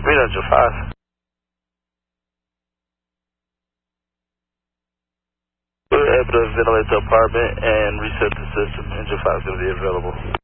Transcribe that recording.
Reno, J5. We're able to ventilate the apartment and reset the system, and J5 is going to be available.